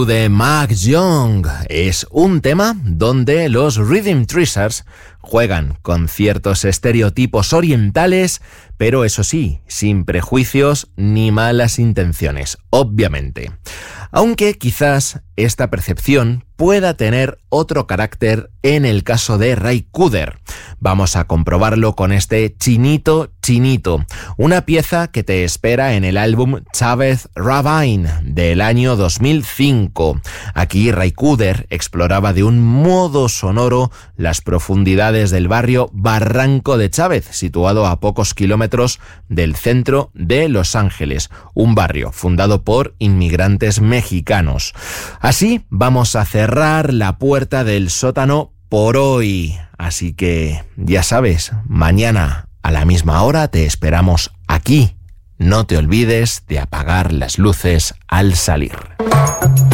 De Mac Young es un tema donde los Rhythm Treasures juegan con ciertos estereotipos orientales, pero eso sí, sin prejuicios ni malas intenciones, obviamente. Aunque quizás esta percepción pueda tener otro carácter en el caso de Ray Cooder. Vamos a comprobarlo con este Chinito Chinito, una pieza que te espera en el álbum Chavez Ravine del año 2005. Aquí Ray Cooder exploraba de un modo sonoro las profundidades del barrio Barranco de Chávez, situado a pocos kilómetros del centro de Los Ángeles, un barrio fundado por inmigrantes mexicanos. Así vamos a cerrar la puerta del sótano por hoy. Así que, ya sabes, mañana a la misma hora te esperamos aquí. No te olvides de apagar las luces al salir.